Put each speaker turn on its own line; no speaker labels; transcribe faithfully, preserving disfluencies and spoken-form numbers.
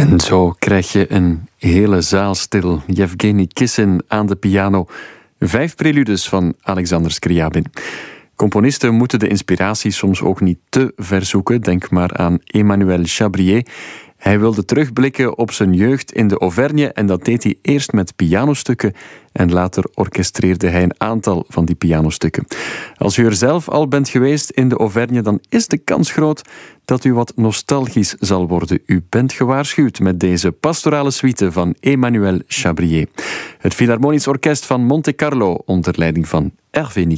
En zo krijg je een hele zaal stil. Yevgeny Kissin aan de piano. Vijf preludes van Alexander Scriabin. Componisten moeten de inspiratie soms ook niet te ver zoeken. Denk maar aan Emmanuel Chabrier. Hij wilde terugblikken op zijn jeugd in de Auvergne en dat deed hij eerst met pianostukken en later orchestreerde hij een aantal van die pianostukken. Als u er zelf al bent geweest in de Auvergne, dan is de kans groot dat u wat nostalgisch zal worden. U bent gewaarschuwd met deze pastorale suite van Emmanuel Chabrier. Het Philharmonisch Orkest van Monte Carlo onder leiding van Hervé Nicolai.